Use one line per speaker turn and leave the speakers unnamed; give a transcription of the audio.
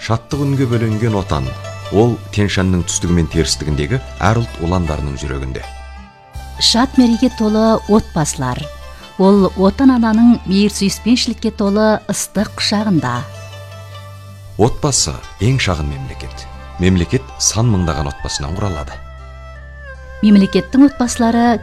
шаттық үнге бөленген отан, ол Тянь-Шаньның түстігі мен терістігіндегі әр ұлт ұландарының жүрегінде.
Шат мереге толы отбасылар. Ол отан ананың мейір сүйіспеншілікке толы ыстық құшағында.
Отбасы ең шағын мемлекет. Мемлекет сан мыңдаған отбасынан құралады.
Мемлекеттің отбасылары